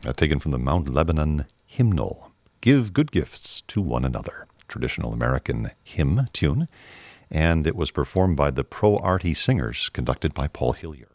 taken from the Mount Lebanon hymnal, Give Good Gifts to One Another, traditional American hymn tune, and it was performed by the Pro Arty Singers, conducted by Paul Hillier.